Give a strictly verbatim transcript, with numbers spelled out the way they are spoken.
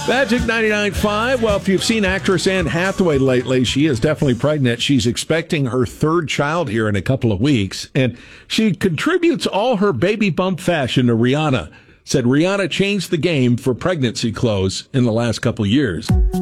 Magic ninety-nine point five. Well, if you've seen actress Anne Hathaway lately, she is definitely pregnant. She's expecting her third child here in a couple of weeks. And she contributes all her baby bump fashion to Rihanna. Said Rihanna changed the game for pregnancy clothes in the last couple of years.